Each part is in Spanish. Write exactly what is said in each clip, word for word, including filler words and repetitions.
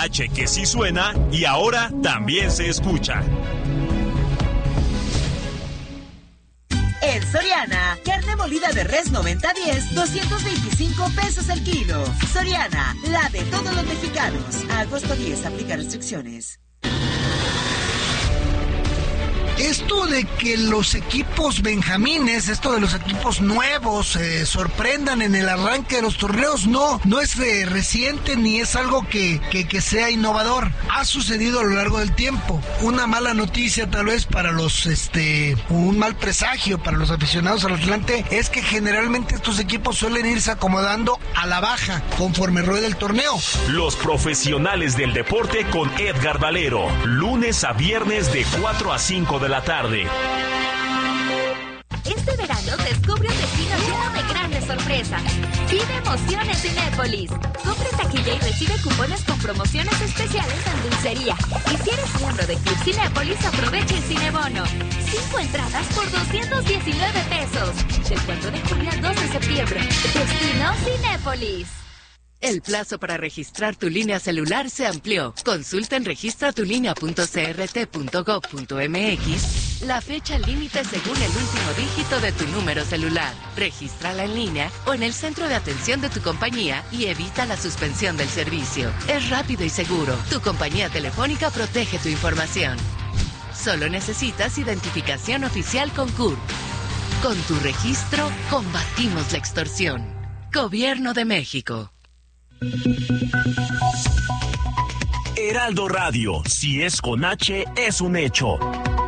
H que sí suena y ahora también se escucha. En Soriana, carne molida de res noventa diez, doscientos veinticinco pesos el kilo. Soriana, la de todos los mexicanos. A agosto diez, aplica restricciones. Esto de que los equipos benjamines, esto de los equipos nuevos, eh, sorprendan en el arranque de los torneos, no, no es eh, reciente ni es algo que, que, que sea innovador. Ha sucedido a lo largo del tiempo. Una mala noticia tal vez para los, este, un mal presagio para los aficionados al Atlante, es que generalmente estos equipos suelen irse acomodando a la baja conforme rueda el torneo. Los profesionales del deporte con Edgar Valero, lunes a viernes de cuatro a cinco de la tarde. Este verano descubre un destino lleno de grandes sorpresas. Vive emoción en Cinépolis. Compra taquilla y recibe cupones con promociones especiales en dulcería. Y si eres miembro de Club Cinépolis, aprovecha el Cinebono. Cinco entradas por doscientos diecinueve pesos. Del cuatro de junio al dos de septiembre. Destino Cinépolis. El plazo para registrar tu línea celular se amplió. Consulta en registra tu línea punto c r t punto gov punto m x la fecha límite según el último dígito de tu número celular. Regístrala en línea o en el centro de atención de tu compañía y evita la suspensión del servicio. Es rápido y seguro. Tu compañía telefónica protege tu información. Solo necesitas identificación oficial con C U R. Con tu registro, combatimos la extorsión. Gobierno de México. Heraldo Radio, si es con H, es un hecho.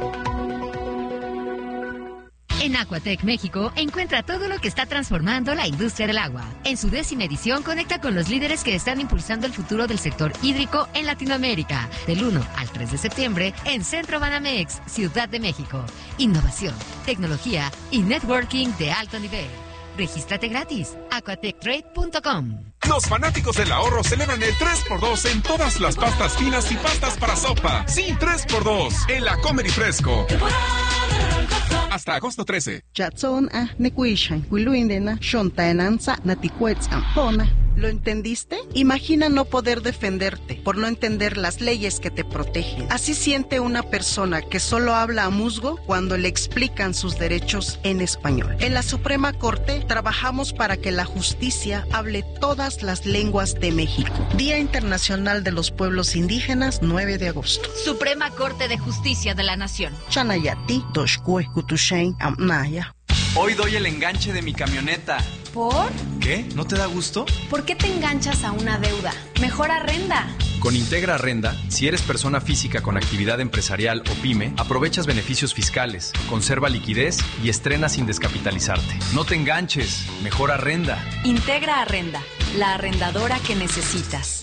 En Aquatec México encuentra todo lo que está transformando la industria del agua. En su décima edición conecta con los líderes que están impulsando el futuro del sector hídrico en Latinoamérica. Del uno al tres de septiembre en Centro Banamex, Ciudad de México. Innovación, tecnología y networking de alto nivel. Regístrate gratis. aquatec trade punto com. Los fanáticos del ahorro celebran el tres por dos en todas las pastas finas y pastas para sopa. Sí, tres por dos en la Comer y Fresco. Hasta agosto trece. ¿Lo entendiste? Imagina no poder defenderte por no entender las leyes que te protegen. Así siente una persona que solo habla a musgo cuando le explican sus derechos en español. En la Suprema Corte trabajamos para que la justicia hable todas las lenguas de México. Día Internacional de los Pueblos Indígenas, nueve de agosto. Suprema Corte de Justicia de la Nación. Chanayati, Doshkue, Kutushain, Amnaya. Hoy doy el enganche de mi camioneta. ¿Por? ¿Qué? ¿No te da gusto? ¿Por qué te enganchas a una deuda? Mejor arrenda. Con Integra Arrenda, si eres persona física con actividad empresarial o pyme, aprovechas beneficios fiscales, conserva liquidez y estrena sin descapitalizarte. No te enganches, mejor arrenda. Integra Arrenda, la arrendadora que necesitas.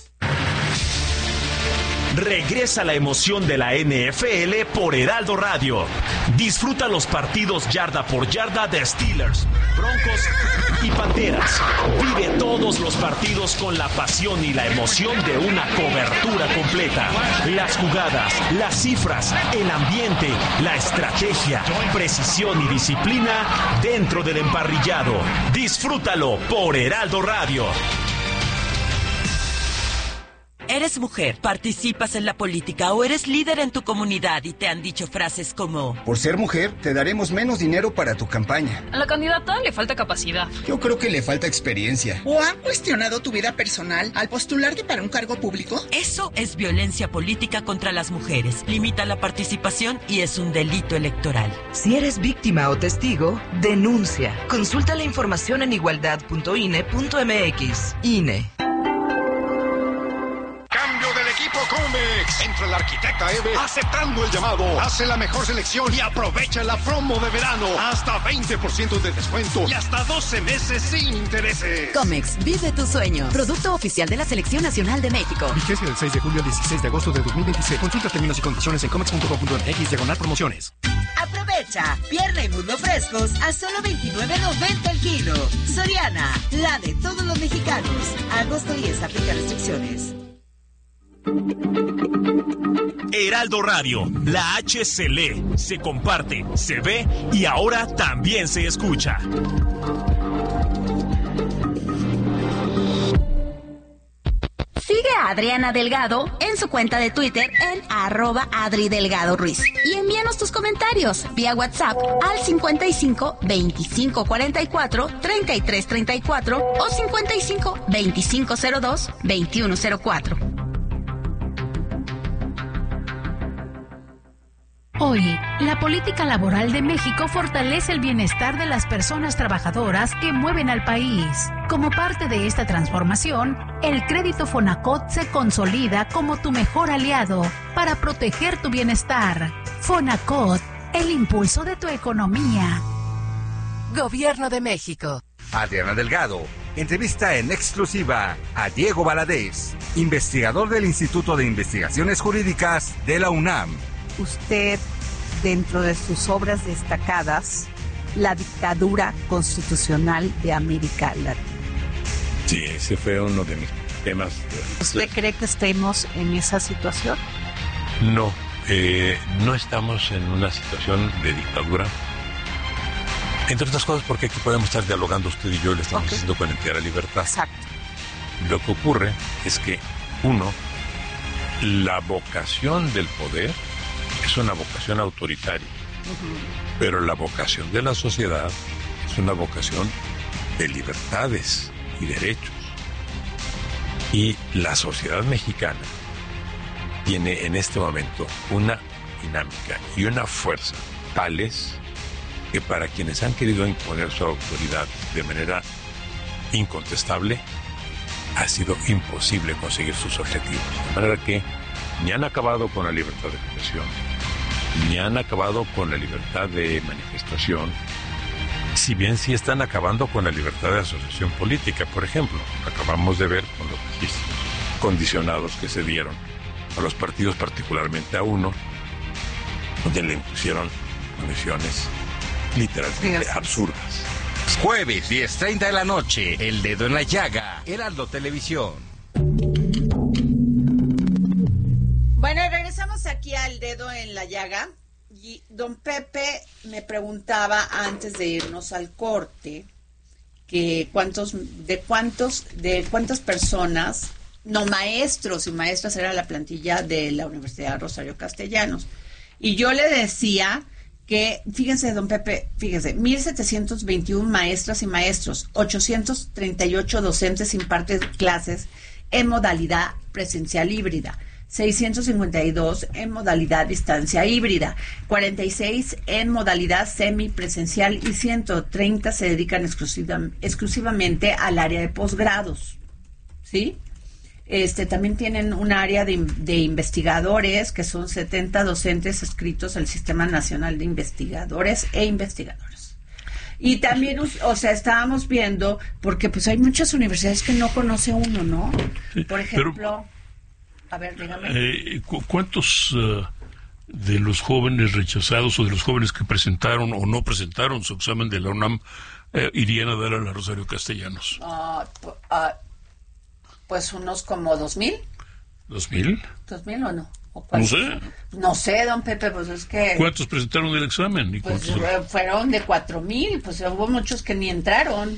Regresa la emoción de la N F L por Heraldo Radio. Disfruta los partidos yarda por yarda de Steelers, Broncos y Panteras. Vive todos los partidos con la pasión y la emoción de una cobertura completa. Las jugadas, las cifras, el ambiente, la estrategia, precisión y disciplina dentro del emparrillado. Disfrútalo por Heraldo Radio. ¿Eres mujer, participas en la política o eres líder en tu comunidad y te han dicho frases como: por ser mujer, te daremos menos dinero para tu campaña? A la candidata le falta capacidad. Yo creo que le falta experiencia. ¿O han cuestionado tu vida personal al postularte para un cargo público? Eso es violencia política contra las mujeres. Limita la participación y es un delito electoral. Si eres víctima o testigo, denuncia. Consulta la información en igualdad punto i n e punto m x. I N E. Comex. Entra la arquitecta Eve aceptando el llamado. Hace la mejor selección y aprovecha la promo de verano. Hasta veinte por ciento de descuento y hasta doce meses sin intereses. Comex, vive tu sueño. Producto oficial de la Selección Nacional de México. Vigencia del seis de julio al dieciséis de agosto de dos mil veintiséis. Consulta términos y condiciones en comex punto com punto m x diagonal promociones. Aprovecha. Pierna y muslo frescos a solo veintinueve noventa el kilo. Soriana, la de todos los mexicanos. Agosto diez, aplica restricciones. Heraldo Radio, la H se lee, se comparte, se ve y ahora también se escucha. Sigue a Adriana Delgado en su cuenta de Twitter en arroba Adri Delgado Ruiz. Y envíanos tus comentarios vía WhatsApp al cincuenta y cinco veinticinco cuarenta y cuatro treinta y tres treinta y cuatro o cincuenta y cinco veinticinco cero dos veintiuno cero cuatro. Hoy, la política laboral de México fortalece el bienestar de las personas trabajadoras que mueven al país. Como parte de esta transformación, el crédito Fonacot se consolida como tu mejor aliado para proteger tu bienestar. Fonacot, el impulso de tu economía. Gobierno de México. Adriana Delgado entrevista en exclusiva a Diego Valadez, investigador del Instituto de Investigaciones Jurídicas de la UNAM. Usted, dentro de sus obras destacadas, la dictadura constitucional de América Latina. Sí, ese fue uno de mis temas. ¿Usted cree que estemos en esa situación? No, eh, no estamos en una situación de dictadura. Entre otras cosas porque aquí podemos estar dialogando usted y yo y le estamos okay. haciendo con entera libertad. Exacto. Lo que ocurre es que, uno, la vocación del poder es una vocación autoritaria, uh-huh. pero la vocación de la sociedad es una vocación de libertades y derechos. Y la sociedad mexicana tiene en este momento una dinámica y una fuerza tales que para quienes han querido imponer su autoridad de manera incontestable ha sido imposible conseguir sus objetivos. De manera que ni han acabado con la libertad de expresión, ni han acabado con la libertad de manifestación, si bien sí están acabando con la libertad de asociación política. Por ejemplo, acabamos de ver con los registros condicionados que se dieron a los partidos, particularmente a uno, donde le impusieron condiciones literalmente absurdas. Jueves, diez treinta de la noche, El Dedo en la Llaga, Heraldo Televisión. Bueno, regresamos aquí al Dedo en la Llaga. Y don Pepe me preguntaba antes de irnos al corte que cuántos, de cuántos, de cuántas personas, no maestros y maestras era la plantilla de la Universidad Rosario Castellanos. Y yo le decía que, fíjense, don Pepe, fíjense, mil setecientos veintiuno maestras y maestros, ochocientos treinta y ocho docentes imparten clases en modalidad presencial híbrida, seiscientos cincuenta y dos en modalidad distancia híbrida, cuarenta y seis en modalidad semipresencial y ciento treinta se dedican exclusiva, exclusivamente al área de posgrados, ¿sí? Este, también tienen un área de, de investigadores, que son setenta docentes inscritos al Sistema Nacional de Investigadores e Investigadoras. Y también, o sea, estábamos viendo, porque pues hay muchas universidades que no conoce uno, ¿no? Por ejemplo, pero, a ver, dígame. Eh, ¿cu- ¿Cuántos uh, de los jóvenes rechazados o de los jóvenes que presentaron o no presentaron su examen de la UNAM eh, irían a dar a la Rosario Castellanos? Uh, uh, Pues unos como dos mil. ¿Dos mil? ¿Dos mil o no? ¿O no sé. No sé, don Pepe, pues es que... ¿Cuántos presentaron el examen? ¿Y pues cuántos... fueron de cuatro mil, pues hubo muchos que ni entraron.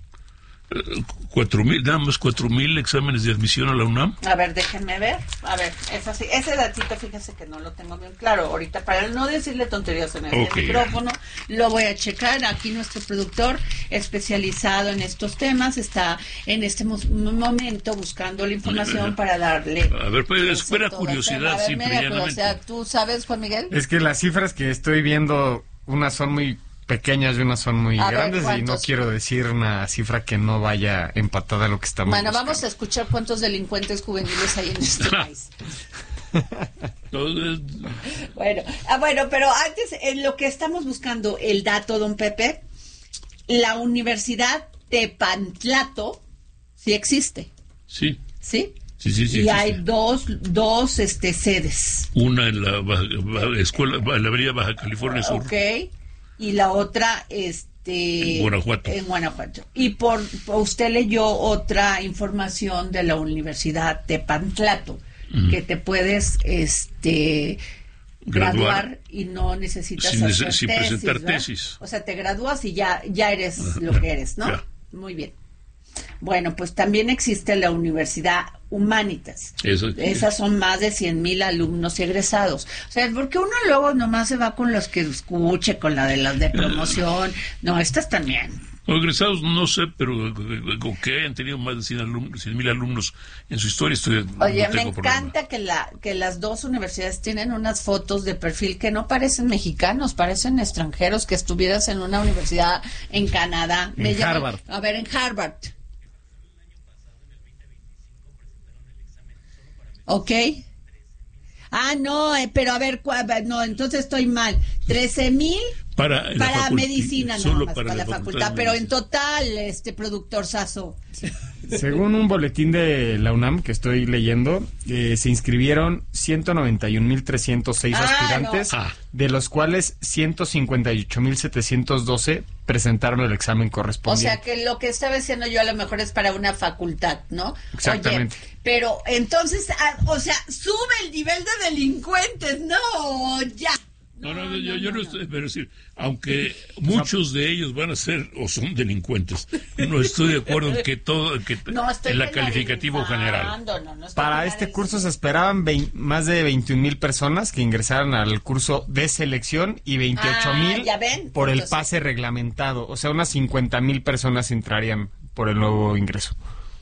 Cuatro mil, nada más cuatro mil exámenes de admisión a la UNAM. A ver, déjenme ver. A ver, es así. Ese datito, fíjese que no lo tengo bien claro. Ahorita, para no decirle tonterías en el okay. micrófono, lo voy a checar. Aquí nuestro productor especializado en estos temas está en este mo- momento buscando la información para darle. A ver, pues es pura curiosidad, ver, simple. mira, o sea, ¿tú sabes, Juan Miguel? Es que las cifras que estoy viendo, unas son muy pequeñas y unas son muy a grandes ver, y no quiero decir una cifra que no vaya empatada a lo que estamos Bueno, buscando. vamos a escuchar cuántos delincuentes juveniles hay en este país. bueno, ah, bueno, pero antes, en lo que estamos buscando, el dato, don Pepe, la Universidad de Pantlato sí existe. Sí. ¿Sí? Sí, sí, sí. Y existe. hay dos, dos este, sedes. Una en la Baja, Baja, escuela, en la Avenida Baja California Sur. Ok. Y la otra, este... En Guanajuato. En Guanajuato. Y por, por usted leyó otra información de la Universidad de Pantlato, uh-huh. que te puedes, este... graduar, graduar y no necesitas sin, hacer sin tesis, presentar ¿verdad? tesis. O sea, te gradúas y ya, ya eres uh-huh. lo que eres, ¿no? Ya. Muy bien. Bueno, pues también existe la Universidad Humanitas. Eso. Esas son más de cien mil alumnos egresados. O sea, porque uno luego nomás se va con los que escuche, con la de las de promoción. No, estas también. Los egresados no sé, pero con que hayan tenido más de cien mil alumnos en su historia, estoy, Oye, no me tengo encanta que la que las dos universidades tienen unas fotos de perfil que no parecen mexicanos, parecen extranjeros, que estuvieras en una universidad en Canadá. En me llama, Harvard. A ver, en Harvard. ¿Ok? Ah, no, eh, pero a ver, no, entonces estoy mal. trece mil para, para facultad, medicina, nada solo más, para, para la, la facultad, facultad pero en total, este productor Sasso. Según un boletín de la UNAM que estoy leyendo, eh, se inscribieron ciento noventa y un mil trescientos seis Ah, aspirantes, no. Ah. de los cuales ciento cincuenta y ocho mil setecientos doce presentaron el examen O correspondiente. sea que lo que estaba diciendo yo a lo mejor es para una facultad, ¿no? Exactamente. Oye, pero entonces, ah, o sea, sube el nivel de delincuentes, no, ya. No, no, no, yo, yo no, no estoy, pero decir, aunque muchos de ellos van a ser o son delincuentes, no estoy de acuerdo en que todo, en que No, estoy en la calificativo general. No, no, no estoy Para este curso se esperaban vein- más de veintiún mil personas que ingresaran al curso de selección y veintiocho mil Ah, ¿ya ven? por el Entonces- pase reglamentado. O sea, unas cincuenta mil personas entrarían por el nuevo ingreso.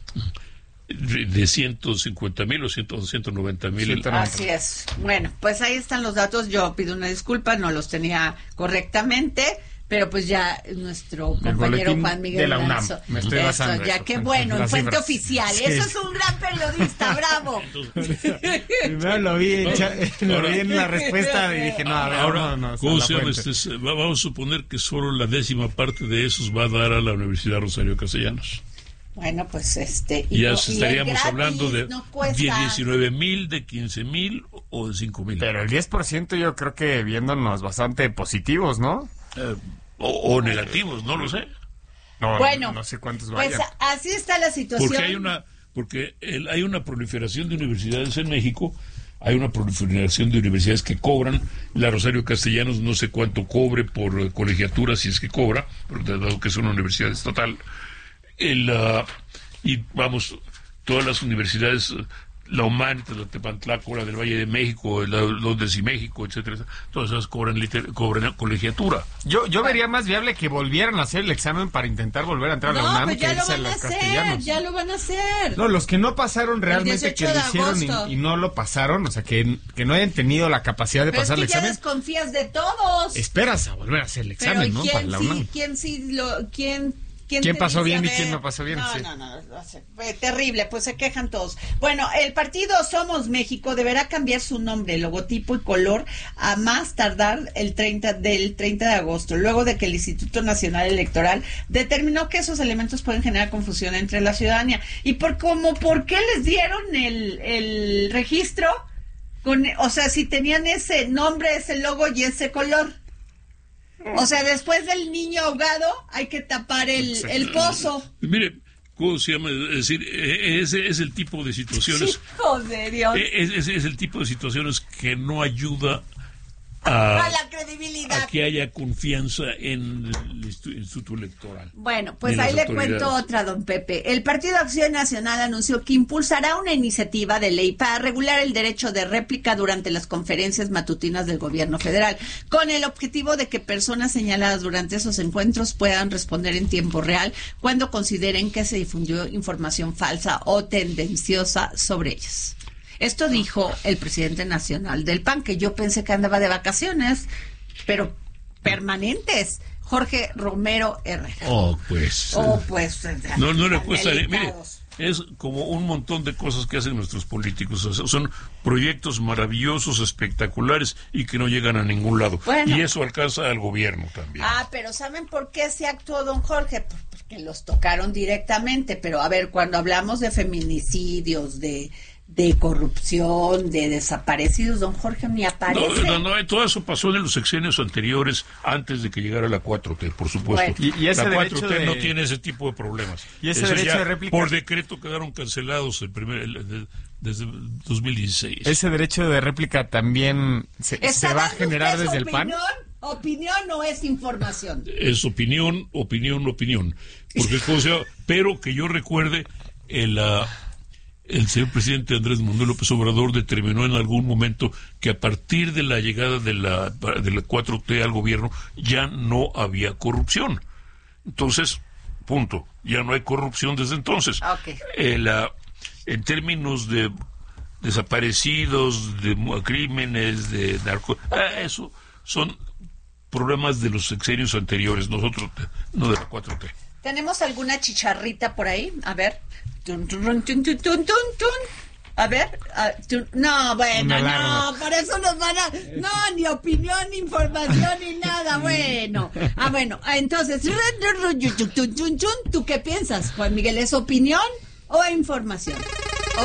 De ciento cincuenta mil o ciento noventa mil. Así es. Bueno, pues ahí están los datos. Yo pido una disculpa, no los tenía correctamente, pero pues ya nuestro El compañero boletín Juan Miguel de la UNAM. Lazo. Me estoy Eso, basando ya eso, qué en bueno, en las fuente cifras. oficial. Sí. Eso es un gran periodista, bravo. Primero lo vi, en, cha- lo vi en la respuesta y dije, no, a ver, Ahora, vámonos a ¿cómo la se llama fuente. este? Va- Vamos a suponer que solo la décima parte de esos va a dar a la Universidad Rosario Castellanos. Bueno, pues este. Y ya no- estaríamos el gratis hablando de no cuesta. diecinueve mil, de quince mil o de cinco mil. Pero el diez por ciento yo creo que viéndonos bastante positivos, ¿no? Eh, o, o negativos, no lo sé. No, Bueno, no sé cuántos Pues vayan. así está la situación. Porque hay una, porque el- hay una proliferación de universidades en México, hay una proliferación de universidades que cobran. La Rosario Castellanos no sé cuánto cobre por eh, colegiatura, si es que cobra, pero dado que es una universidad estatal. El, ah, y vamos, todas las universidades, eh, la Humanitas, la Tepantlaco, la del Valle de México, la, los de Ciméxico, etcétera, todas esas cobran, liter- cobran colegiatura. Yo, yo vería más viable que volvieran a hacer el examen para intentar volver a entrar a la No, UNAM pues que ya lo irse a van a los hacer, castellanos. ya lo van a hacer. No, los que no pasaron realmente, que dieciocho lo de hicieron agosto. y, y no lo pasaron, o sea, que, que no hayan tenido la capacidad de Pero es pasar que el ya examen, desconfías de todos. esperas a volver a hacer el Pero examen, ¿no? ¿quién Para la sí, UNAM. quién sí lo, quién, quién, ¿Quién te pasó dice, bien a y ver? quién no pasó bien? No, Sí. no, no, no, fue terrible, pues se quejan todos. Bueno, el partido Somos México deberá cambiar su nombre, logotipo y color a más tardar el treinta del treinta de agosto, luego de que el Instituto Nacional Electoral determinó que esos elementos pueden generar confusión entre la ciudadanía. Y por como, ¿por qué les dieron el, el registro? Con, o sea, si tenían ese nombre, ese logo y ese color. O sea, después del niño ahogado hay que tapar el, el pozo. Mire, ¿cómo se llama? Es decir, eh, ese es el tipo de situaciones. Hijo de Dios. eh, Es, es- es el tipo de situaciones que no ayuda a, A la credibilidad. a que haya confianza en el Instituto Instituto Electoral. Bueno, pues Ni ahí las le cuento autoridades. otra, don Pepe. El Partido Acción Nacional anunció que impulsará una iniciativa de ley para regular el derecho de réplica durante las conferencias matutinas del gobierno federal, con el objetivo de que personas señaladas durante esos encuentros puedan responder en tiempo real cuando consideren que se difundió información falsa o tendenciosa sobre ellas. Esto dijo el presidente nacional del P A N, que yo pensé que andaba de vacaciones, pero permanentes. Jorge Romero Herrera. Oh, pues. Oh, pues. No, no le están cuesta. Mire, delicados. es como un montón de cosas que hacen nuestros políticos. O sea, son proyectos maravillosos, espectaculares y que no llegan a ningún lado. Bueno. Y eso alcanza al gobierno también. Ah, pero ¿saben por qué se actuó don Jorge? Por- Porque los tocaron directamente. Pero a ver, cuando hablamos de feminicidios, de, de corrupción, de desaparecidos, don Jorge ni aparece. No, no, no, todo eso pasó en los sexenios anteriores, antes de que llegara la cuatro T, por supuesto. Bueno. Y- y ese la derecho cuatro T de- no tiene ese tipo de problemas. Y ese Esos derecho ya de réplica- por decreto quedaron cancelados el primer, el- de- desde dos mil dieciséis. Ese derecho de réplica también se, ¿Está se va a dando generar usted su desde el P A N. opinión? ¿Opinión o es información? Es opinión, opinión, opinión. Porque, ¿cómo se llama? pero que yo recuerde, el, uh, el señor presidente Andrés Manuel López Obrador determinó en algún momento que a partir de la llegada de la, de la cuatro T al gobierno ya no había corrupción. Entonces, punto, ya no hay corrupción desde entonces. Okay. El, uh, en términos de desaparecidos, de crímenes, de narco, eh, eso son problemas de los sexenios anteriores, nosotros no de la cuatro T. ¿Tenemos alguna chicharrita por ahí? A ver. Tun, tun, tun, tun, tun, tun, tun. A ver. Uh, tun. No, bueno, no, por eso nos van a... No, ni opinión, ni información, ni nada, bueno. Ah, bueno, entonces, ¿tú qué piensas, Juan Miguel? ¿Es opinión o información? O...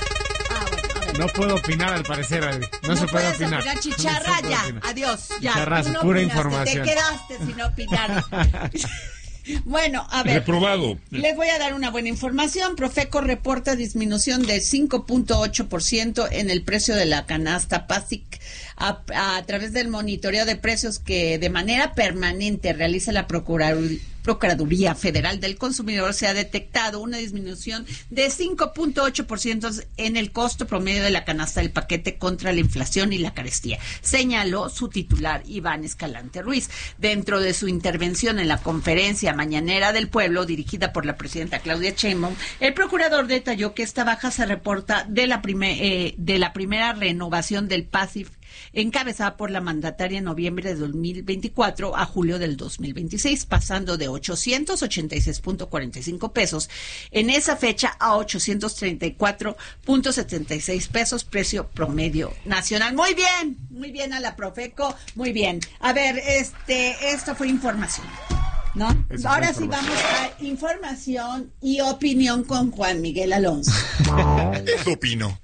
No puedo opinar, al parecer, Adri. No, no se puede opinar. opinar. Chicharra, no se ya. Opinar. Adiós, ya. Chicharras, no pura opinaste, información. Te quedaste sin opinar. Bueno, a ver. Reprobado. Les voy a dar una buena información. Profeco reporta disminución de cinco punto ocho por ciento en el precio de la canasta básica a, a través del monitoreo de precios que de manera permanente realiza la Procuraduría. Procuraduría Federal del Consumidor. Se ha detectado una disminución de cinco punto ocho por ciento en el costo promedio de la canasta del paquete contra la inflación y la carestía, señaló su titular Iván Escalante Ruiz. Dentro de su intervención en la conferencia mañanera del pueblo dirigida por la presidenta Claudia Sheinbaum, el procurador detalló que esta baja se reporta de la, primer, eh, de la primera renovación del P A S I F encabezada por la mandataria en noviembre de dos mil veinticuatro a julio del dos mil veintiséis, pasando de ochocientos ochenta y seis punto cuarenta y cinco pesos en esa fecha a ochocientos treinta y cuatro punto setenta y seis pesos, precio promedio nacional. Muy bien, muy bien a la Profeco, muy bien. A ver, este, esto fue información, ¿no? Eso Ahora sí vamos a información y opinión con Juan Miguel Alonso. Eso opino.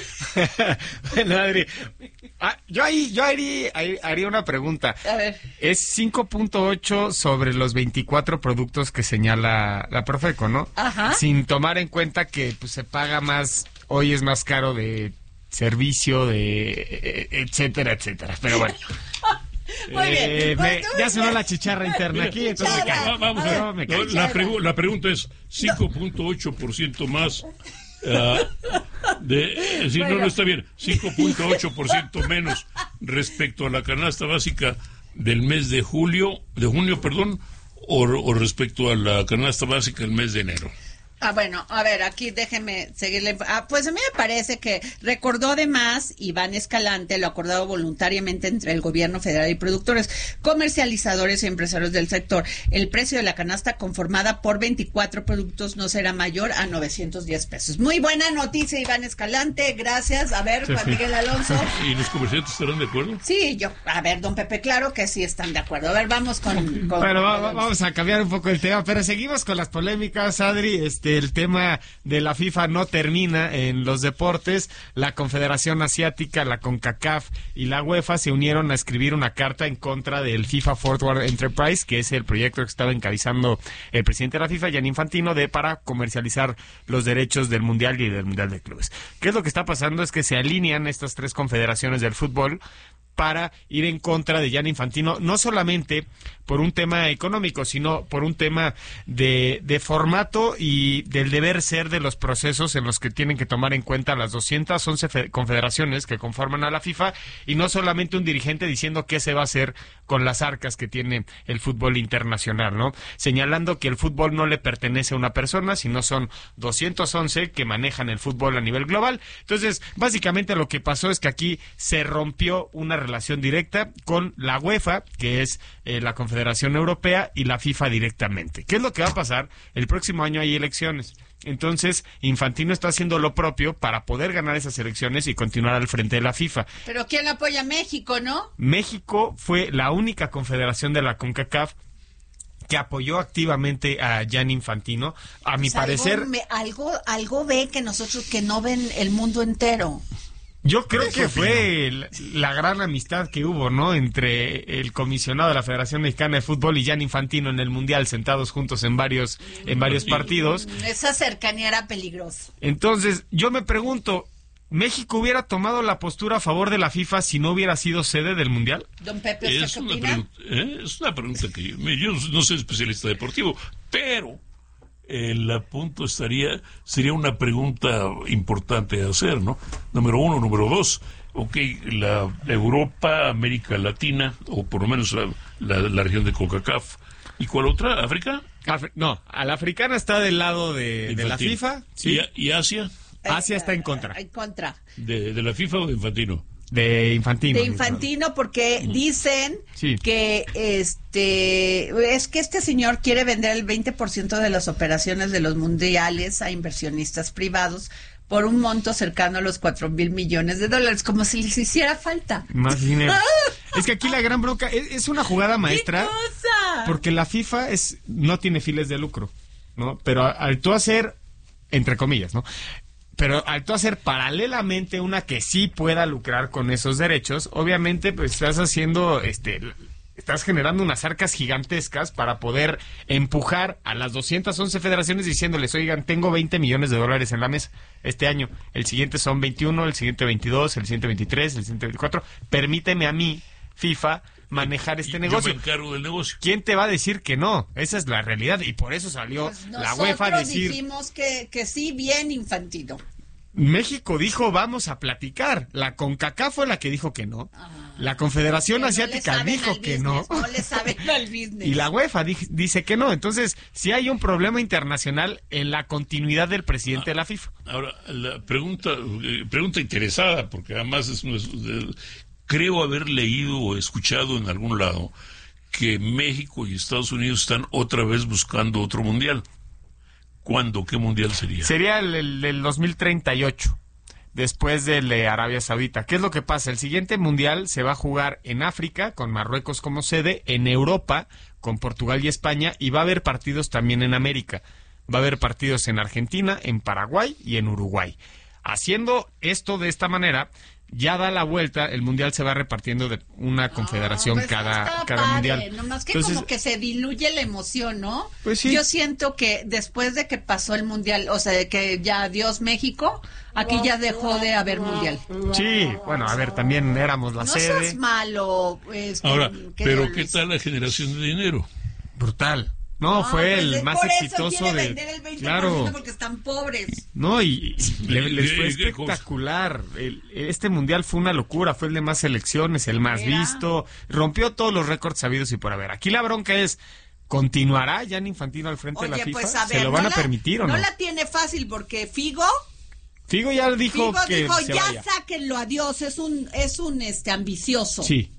Bueno, Adri, ah, yo ahí yo haría, haría una pregunta. A ver. Es cinco punto ocho sobre los veinticuatro productos que señala la Profeco, ¿no? Ajá. Sin tomar en cuenta que pues, se paga más, hoy es más caro de servicio, de etcétera, etcétera. Pero bueno. Muy bien. Eh, me, ya sonó la chicharra interna aquí, entonces me callo. Vamos a ver. No, me callo. La, pregu la pregunta es cinco punto ocho por ciento más. Uh, de, si bueno. no, no está bien, cinco punto ocho por ciento menos respecto a la canasta básica del mes de julio, de junio, perdón, o, o respecto a la canasta básica del mes de enero. Ah, bueno, a ver, aquí déjeme seguirle. Ah, pues a mí me parece que recordó además Iván Escalante lo acordado voluntariamente entre el gobierno federal y productores, comercializadores y empresarios del sector. El precio de la canasta conformada por veinticuatro productos no será mayor a novecientos diez pesos. Muy buena noticia, Iván Escalante, gracias. A ver, Juan Miguel Alonso. ¿Y los comerciantes estarán de acuerdo? Sí, yo, a ver, don Pepe, claro que sí están de acuerdo. A ver, vamos con... con bueno, va, vamos a cambiar un poco el tema, pero seguimos con las polémicas, Adri. Este El tema de la FIFA no termina en los deportes. La Confederación Asiática, la CONCACAF y la UEFA se unieron a escribir una carta en contra del FIFA Forward Enterprise, que es el proyecto que estaba encabezando el presidente de la FIFA, Gianni Infantino, de para comercializar los derechos del Mundial y del Mundial de Clubes. ¿Qué es lo que está pasando? Es que se alinean estas tres confederaciones del fútbol para ir en contra de Gianni Infantino, no solamente por un tema económico, sino por un tema de, de formato y del deber ser de los procesos en los que tienen que tomar en cuenta las doscientas once confederaciones que conforman a la FIFA, y no solamente un dirigente diciendo qué se va a hacer con las arcas que tiene el fútbol internacional, ¿no? Señalando que el fútbol no le pertenece a una persona, sino son doscientos once que manejan el fútbol a nivel global. Entonces, básicamente lo que pasó es que aquí se rompió una relación directa con la UEFA, que es eh, la Confederación Europea, y la FIFA directamente. ¿Qué es lo que va a pasar? El próximo año hay elecciones. Entonces, Infantino está haciendo lo propio para poder ganar esas elecciones y continuar al frente de la FIFA. Pero ¿quién apoya a México, no? México fue la única confederación de la CONCACAF que apoyó activamente a Gianni Infantino. A mi o sea, parecer... Algo, me, algo, algo ve que nosotros que no ven el mundo entero. Yo creo que fue la, la gran amistad que hubo, ¿no? Entre el comisionado de la Federación Mexicana de Fútbol y Gianni Infantino en el Mundial, sentados juntos en varios, en varios partidos. Esa cercanía era peligrosa. Entonces, yo me pregunto, ¿México hubiera tomado la postura a favor de la FIFA si no hubiera sido sede del Mundial? Don Pepe, ¿usted es qué una opina? pregunta, ¿eh? Es una pregunta que yo, yo no soy especialista deportivo, pero el punto estaría, sería una pregunta importante de hacer, ¿no? Número uno, número dos, ok, la Europa, América Latina, o por lo menos la, la, la región de CONCACAF, ¿y cuál otra? ¿África? Afri- no, a la africana está del lado de, de la FIFA. ¿Sí? ¿Y, ¿Y Asia? Asia está en contra. En contra. ¿De, de la FIFA o de Infantino? De Infantino. De Infantino, porque dicen sí. que este es que este señor quiere vender el veinte por ciento de las operaciones de los mundiales a inversionistas privados por un monto cercano a los cuatro mil millones de dólares, como si les hiciera falta. Más dinero. Es que aquí la gran bronca es, es una jugada maestra. ¿Qué cosa? Porque la FIFA es no tiene fines de lucro, ¿no? Pero al tú hacer, entre comillas, ¿no? Pero al tú hacer paralelamente una que sí pueda lucrar con esos derechos, obviamente pues estás haciendo, este, estás generando unas arcas gigantescas para poder empujar a las doscientas once federaciones diciéndoles, oigan, tengo veinte millones de dólares en la mesa este año, el siguiente son veintiuno, el siguiente veintidós, el siguiente veintitrés, el siguiente veinticuatro, permíteme a mí, FIFA, manejar este y negocio. Yo me encargo del negocio. ¿Quién te va a decir que no? Esa es la realidad y por eso salió Pues la UEFA a decir... Nosotros dijimos que, que sí, bien Infantino. México dijo vamos a platicar. La CONCACAF fue la que dijo que no. Ah, la Confederación que Asiática no dijo que business, no. No le saben al business. Y la UEFA di- dice que no. Entonces, sí hay un problema internacional en la continuidad del presidente ah, de la FIFA. Ahora, la pregunta, eh, pregunta interesada, porque además es, es, es, creo haber leído o escuchado en algún lado que México y Estados Unidos están otra vez buscando otro mundial. ¿Cuándo? ¿Qué mundial sería? Sería el, el, el dos mil treinta y ocho, después del de Arabia Saudita. ¿Qué es lo que pasa? El siguiente mundial se va a jugar en África, con Marruecos como sede, en Europa, con Portugal y España, y va a haber partidos también en América. Va a haber partidos en Argentina, en Paraguay y en Uruguay. Haciendo esto de esta manera, ya da la vuelta, el mundial se va repartiendo de una confederación oh, pues cada, cada padre, mundial. Nomás que Entonces, como que se diluye la emoción, ¿no? Pues sí. Yo siento que después de que pasó el mundial, o sea, de que ya adiós México, aquí ya dejó de haber mundial. Sí, bueno, a ver, también éramos la no sede. No seas malo. Este, Ahora, ¿qué pero digo, ¿qué tal la generación de dinero? Brutal. No, no, fue pues el de, más por exitoso eso quiere de... vender el veinte por ciento claro. porque están pobres. No, y, y le, les fue espectacular. El, este mundial fue una locura, fue el de más selecciones, el más ¿Era? visto, rompió todos los récords sabidos y por haber. Aquí la bronca es, ¿continuará Gianni Infantino al frente Oye, de la FIFA? Pues a ver, ¿Se lo van no a la, permitir o no? No la tiene fácil porque Figo... Figo ya dijo Figo que dijo, se ya vaya. sáquenlo, adiós, es un es un este ambicioso. Sí.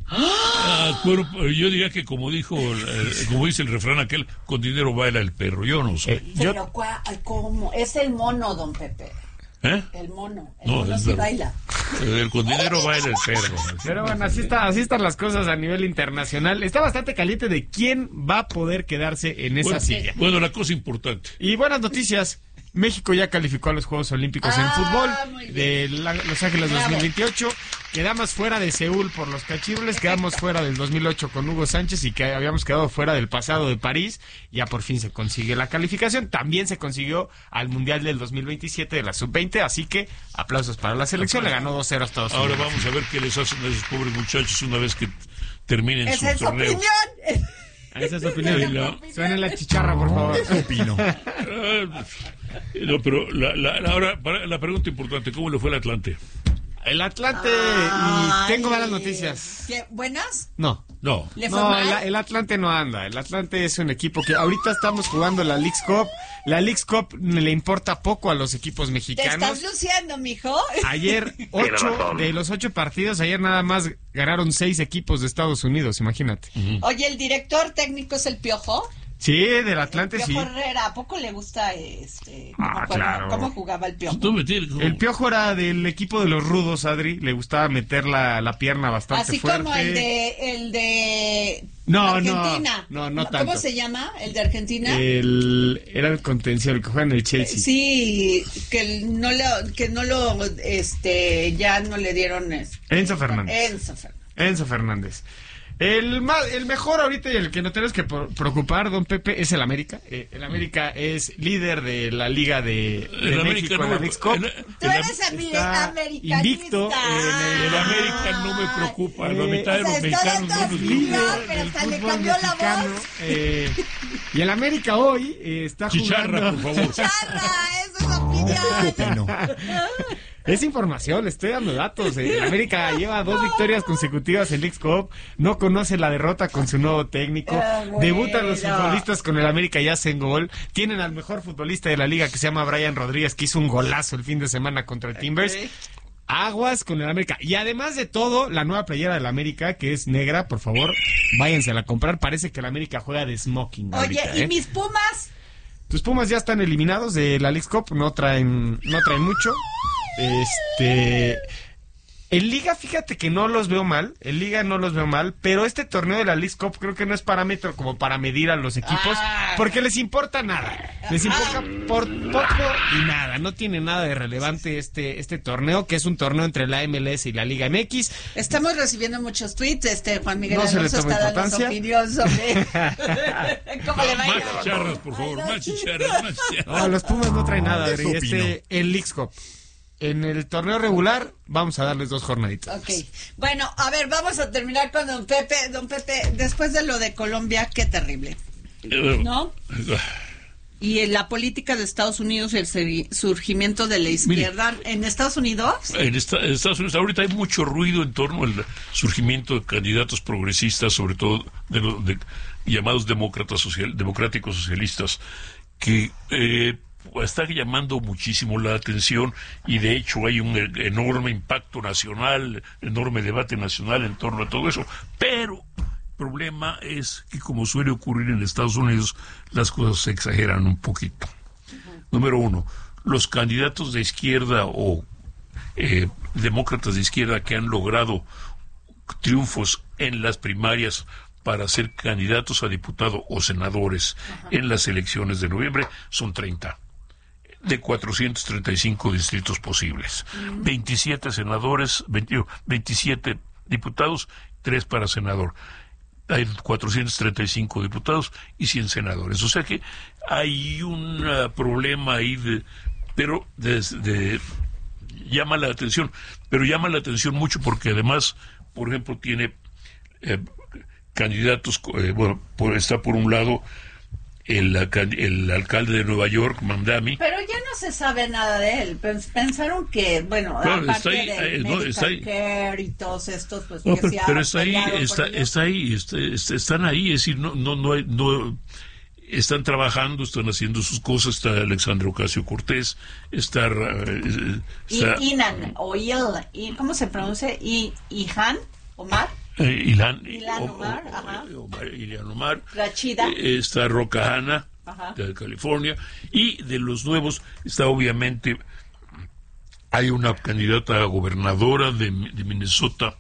Ah, bueno, yo diría que como dijo, eh, como dice el refrán aquel, con dinero baila el perro, yo no sé. Eh, Pero yo... ¿cómo? Es el mono, don Pepe. ¿Eh? El mono. El no, mono es sí el, baila. El con dinero baila el perro. Pero bueno, así, está, así están las cosas a nivel internacional. Está bastante caliente de quién va a poder quedarse en esa bueno, silla. Bueno, la cosa importante. Y buenas noticias. México ya calificó a los Juegos Olímpicos ah, en fútbol de la, Los Ángeles Bravo. dos mil veintiocho. Quedamos fuera de Seúl por los cachirules, quedamos fuera del dos mil ocho con Hugo Sánchez y que habíamos quedado fuera del pasado de París. Ya por fin se consigue la calificación. También se consiguió al Mundial del dos mil veintisiete de la sub veinte, así que aplausos para la selección. Le ganó dos cero a Estados Unidos. Ahora vamos a ver qué les hacen a esos pobres muchachos una vez que terminen sus ¿Esa es torneos. opinión? Esa es su opinión. La... Suena la chicharra, por favor. Opino. No, pero la, la, la, ahora, la pregunta importante, ¿cómo le fue al Atlante? El Atlante, Ay, y tengo malas noticias. ¿Qué, ¿Buenas? No. No. ¿Le fue no, mal? el, el Atlante no anda. El Atlante es un equipo que ahorita estamos jugando la Leagues Cup. La Leagues Cup le importa poco a los equipos ¿Te mexicanos. estás luciendo, mijo? Ayer, ocho de los ocho partidos, ayer nada más ganaron seis equipos de Estados Unidos, imagínate. Uh-huh. Oye, ¿el director técnico es el Piojo? Sí, del Atlante el sí. Piojo Herrera, ¿a poco le gusta este? Ah, ¿cómo, claro. ¿Cómo jugaba el Piojo? El Piojo era del equipo de los rudos, Adri. Le gustaba meter la, la pierna bastante Así fuerte. como el de, el de no, Argentina. No, no, no ¿Cómo tanto. se llama? ¿El de Argentina? El, era el contención, el que juega en el Chelsea. Sí, que no lo, que no lo, este, ya no le dieron. Este, Enzo Fernández. Enzo Fernández. Enzo Fernández. El, más, el mejor ahorita y el que no tenemos que preocupar, don Pepe, es el América. Eh, el América es líder de la Liga de, de el México no, en la Leagues Cup. Tú eres americanista. Invicto. En el, el América no me preocupa. Eh, la mitad de los mexicanos no nos líder del fútbol mexicano. Eh, y el América hoy eh, está Chicharra, jugando... por favor. Chicharra, eso es opinión. Es información, le estoy dando datos. El América lleva dos victorias consecutivas en Leagues Cup, no conoce la derrota con su nuevo técnico, ah, bueno. debutan los futbolistas con el América y hacen gol, tienen al mejor futbolista de la liga que se llama Brian Rodríguez, que hizo un golazo el fin de semana contra el Timbers. Okay. Aguas con el América. Y además de todo, la nueva playera del América, que es negra, por favor, váyanse a comprar. Parece que el América juega de smoking. Oye, ahorita, ¿y ¿eh? mis Pumas? Tus Pumas ya están eliminados de la Leagues Cup, no traen, no traen mucho. Este, en Liga, fíjate que no los veo mal, en Liga no los veo mal, pero este torneo de la Leagues Cup creo que no es parámetro como para medir a los equipos, ah. porque les importa nada, les importa por poco y nada, no tiene nada de relevante este este torneo, que es un torneo entre la M L S y la Liga M X. Estamos recibiendo muchos tweets, este Juan Miguel no Alonso está dando su opinión sobre cómo le va a ir. Más chicharras, por favor, más chicharras, más chicharras. No, los Pumas no traen nada, Adri, este el Leagues Cup. En el torneo regular vamos a darles dos jornaditas. Ok. Bueno, a ver, vamos a terminar con don Pepe. Don Pepe, después de lo de Colombia, qué terrible, ¿no? Y en la política de Estados Unidos, el surgimiento de la izquierda. Mire, ¿en Estados Unidos? En, esta, en Estados Unidos ahorita hay mucho ruido en torno al surgimiento de candidatos progresistas, sobre todo de los de, llamados demócratas social, democráticos socialistas, que... Eh, está llamando muchísimo la atención y de hecho hay un enorme impacto nacional, enorme debate nacional en torno a todo eso, pero el problema es que, como suele ocurrir en Estados Unidos, las cosas se exageran un poquito. Uh-huh. Número uno, los candidatos de izquierda o eh, demócratas de izquierda que han logrado triunfos en las primarias para ser candidatos a diputado o senadores uh-huh. en las elecciones de noviembre son treinta. De cuatrocientos treinta y cinco distritos posibles. Uh-huh. veintisiete senadores, veinte, veintisiete diputados, tres para senador. Hay cuatrocientos treinta y cinco diputados y cien senadores. O sea que hay un uh, problema ahí, de, pero de, de, llama la atención. Pero llama la atención mucho porque además, por ejemplo, tiene eh, candidatos, eh, bueno, por, está por un lado El, el alcalde de Nueva York, Mamdani. Pero ya no se sabe nada de él. Pensaron que, bueno, claro, aparte ahí, de eh, no, está ahí. Care y todos estos, pues no, que pero, se pero está ahí, está, está ahí, está, está, están ahí, es decir, no, no, no, hay, no, están trabajando, están haciendo sus cosas. Está Alexandria Ocasio-Cortez, está, eh, está y, Inan, o Il, ¿cómo se pronuncia? I, Ihan, Omar. Eh, Ilan, Ilan Omar, o, ajá. Omar, Ilan Omar, Rachida. Eh, está Roca Hanna, ajá. de California, y de los nuevos está obviamente, hay una candidata a gobernadora de, de Minnesota,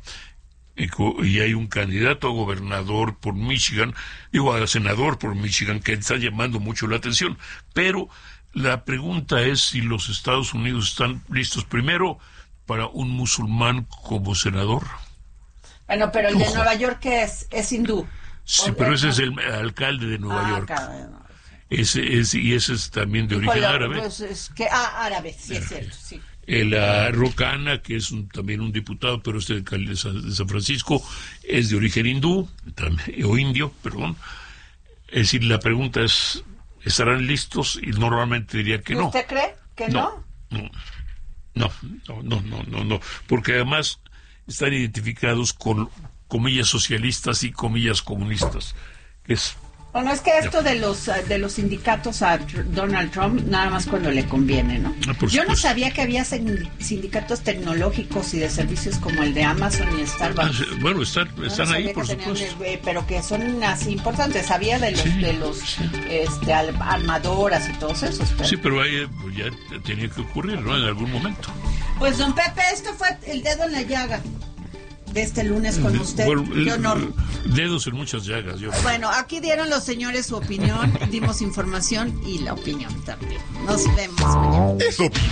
y hay un candidato a gobernador por Michigan, digo a senador por Michigan, que está llamando mucho la atención. Pero la pregunta es si los Estados Unidos están listos primero para un musulmán como senador. Bueno, pero el de Nueva York es, es hindú. Sí, pero ese es el alcalde de Nueva ah, York. Claro. Ese es, y ese es también de origen Hola, árabe. Pues es que, ah, árabe, sí, es cierto, sí. El uh, Rocana, que es un, también un diputado, pero este alcalde de San, de San Francisco, es de origen hindú, también, o indio, perdón. Es decir, la pregunta es, ¿estarán listos? Y normalmente diría que no. ¿Usted cree que no? No, no, no, no, no, no, no, porque además están identificados con comillas socialistas y comillas comunistas. Es, bueno, es que esto de los de los sindicatos a Donald Trump, nada más cuando le conviene, ¿no? Ah, Yo no sabía que había sindicatos tecnológicos y de servicios como el de Amazon y Starbucks. Ah, bueno, están, están no ahí, por supuesto. El, pero que son así importantes. Sabía de los, sí, de los sí. este, armadoras y todos esos. Pero... Sí, pero ahí pues, ya tenía que ocurrir, ¿no? En algún momento. Pues, don Pepe, esto fue el dedo en la llaga de este lunes con usted. Bueno, qué honor. Dedos en muchas llagas. Yo. Bueno, aquí dieron los señores su opinión, dimos información y la opinión también. Nos vemos mañana. Eso opino.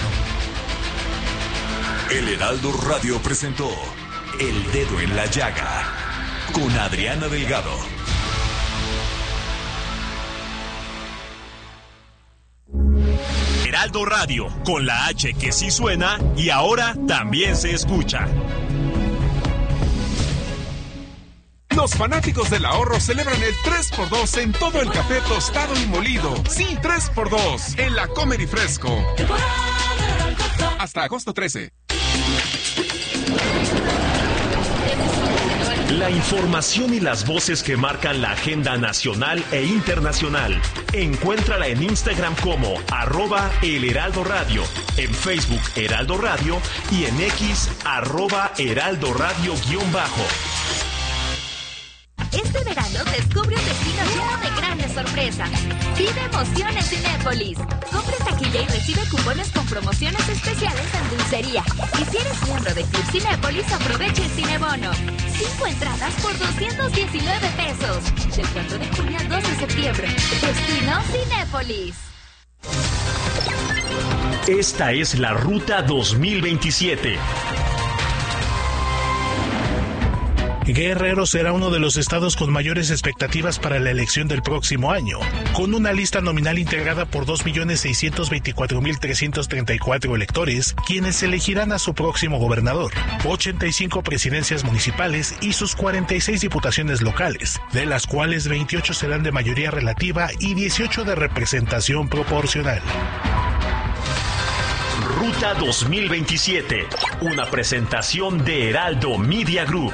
El Heraldo Radio presentó El Dedo en la Llaga con Adriana Delgado. Heraldo Radio, con la H que sí suena y ahora también se escucha. Los fanáticos del ahorro celebran el tres por dos en todo el café tostado y molido. Sí, tres por dos en la Comer y Fresco. Hasta agosto trece. La información y las voces que marcan la agenda nacional e internacional. Encuéntrala en Instagram como arroba El Heraldo Radio, en Facebook Heraldo Radio y en X arroba Heraldo Radio guión bajo. Este verano descubre un destino lleno de grandes sorpresas. Vive emoción en Cinépolis. Compra en taquilla y recibe cupones con promociones especiales en dulcería. Y si eres miembro de Club Cinépolis, aprovecha el Cinebono. Cinco entradas por doscientos diecinueve pesos. Del cuatro de junio al dos de septiembre. Destino Cinépolis. Esta es la Ruta dos mil veintisiete. Guerrero será uno de los estados con mayores expectativas para la elección del próximo año, con una lista nominal integrada por dos millones seiscientos veinticuatro mil trescientos treinta y cuatro electores, quienes elegirán a su próximo gobernador, ochenta y cinco presidencias municipales y sus cuarenta y seis diputaciones locales, de las cuales veintiocho serán de mayoría relativa y dieciocho de representación proporcional. Ruta dos mil veintisiete, una presentación de Heraldo Media Group.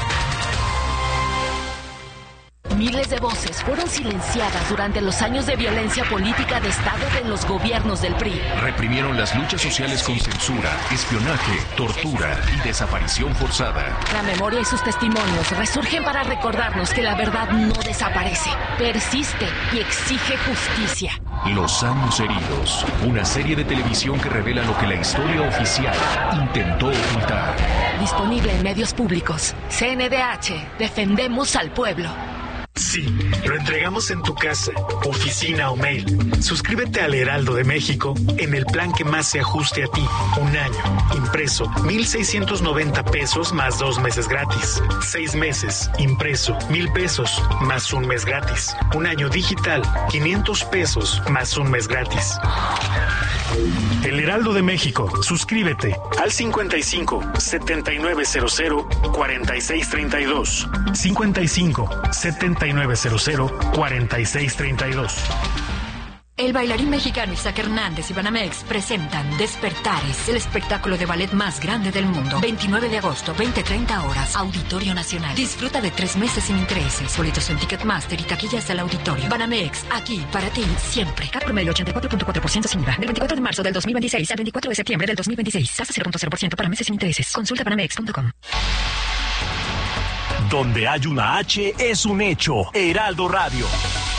Miles de voces fueron silenciadas durante los años de violencia política de Estado en los gobiernos del P R I. Reprimieron las luchas sociales con censura, espionaje, tortura y desaparición forzada. La memoria y sus testimonios resurgen para recordarnos que la verdad no desaparece, persiste y exige justicia. Los años heridos, una serie de televisión que revela lo que la historia oficial intentó ocultar. Disponible en medios públicos. C N D H, defendemos al pueblo. Sí, lo entregamos en tu casa, oficina o mail. Suscríbete al Heraldo de México en el plan que más se ajuste a ti. Un año, impreso, mil seiscientos noventa pesos más dos meses gratis. Seis meses, impreso, mil pesos más un mes gratis. Un año digital, quinientos pesos más un mes gratis. El Heraldo de México, suscríbete al cincuenta y cinco, setenta y nueve cero cero, cuarenta y seis treinta y dos. cincuenta y cinco, setenta y nueve cero cero, cuarenta y seis treinta y dos. El bailarín mexicano Isaac Hernández y Banamex presentan Despertares, el espectáculo de ballet más grande del mundo. veintinueve de agosto, veinte treinta horas, Auditorio Nacional. Disfruta de tres meses sin intereses. Boletos en Ticketmaster y taquillas del auditorio. Banamex, aquí para ti siempre. Cat promedio ochenta y cuatro punto cuatro por ciento sin I V A. Del veinticuatro de marzo del dos mil veintiséis al veinticuatro de septiembre del dos mil veintiséis. Tasa cero punto cero por ciento para meses sin intereses. Consulta banamex punto com. Donde hay una H es un hecho. Heraldo Radio.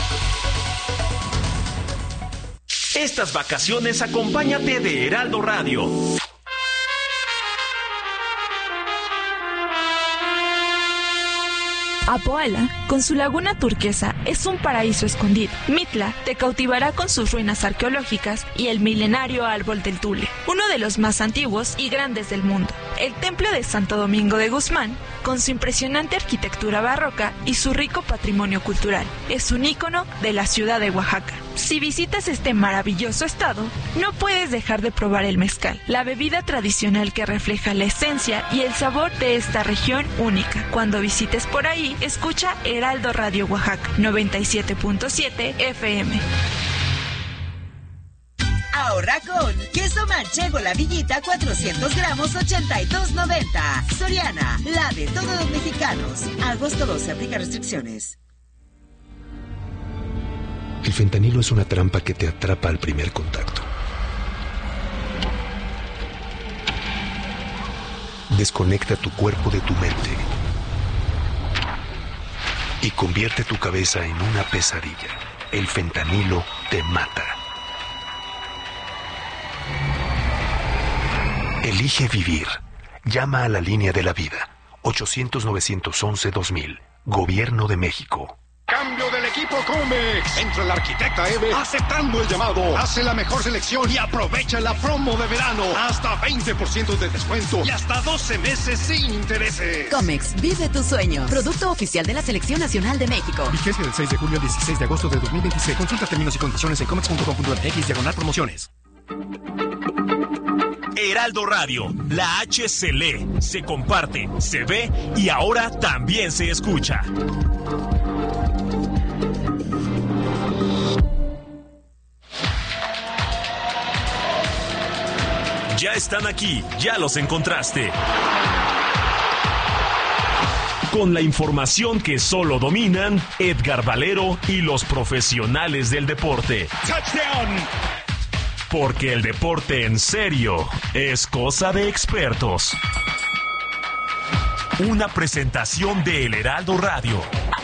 Estas vacaciones acompáñate de Heraldo Radio. Apoala, con su laguna turquesa, es un paraíso escondido. Mitla te cautivará con sus ruinas arqueológicas y el milenario árbol del Tule, uno de los más antiguos y grandes del mundo. El templo de Santo Domingo de Guzmán, con su impresionante arquitectura barroca y su rico patrimonio cultural, es un ícono de la ciudad de Oaxaca. Si visitas este maravilloso estado, no puedes dejar de probar el mezcal, la bebida tradicional que refleja la esencia y el sabor de esta región única. Cuando visites por ahí, escucha Heraldo Radio Oaxaca, noventa y siete punto siete F M. Ahorra con queso manchego La Villita, cuatrocientos gramos, ochenta y dos noventa. Soriana, la de todos los mexicanos. Agosto doce, aplica restricciones. El fentanilo es una trampa que te atrapa al primer contacto. Desconecta tu cuerpo de tu mente y convierte tu cabeza en una pesadilla. El fentanilo te mata. Elige vivir. Llama a la línea de la vida. ochocientos, novecientos once, dos mil. Gobierno de México. Cambio de equipo Comex. Entra el arquitecta Eve aceptando el llamado. Hace la mejor selección y aprovecha la promo de verano. Hasta veinte por ciento de descuento y hasta doce meses sin intereses. Comex, vive tu sueño. Producto oficial de la Selección Nacional de México. Vigencia del seis de julio al dieciséis de agosto de dos mil veintiséis. Consulta términos y condiciones en comex punto com punto m x diagonal promociones. Heraldo Radio, la H se lee, se comparte, se ve y ahora también se escucha. Ya están aquí, ya los encontraste. Con la información que solo dominan Edgar Valero y los profesionales del deporte. ¡Touchdown! Porque el deporte en serio es cosa de expertos. Una presentación de El Heraldo Radio,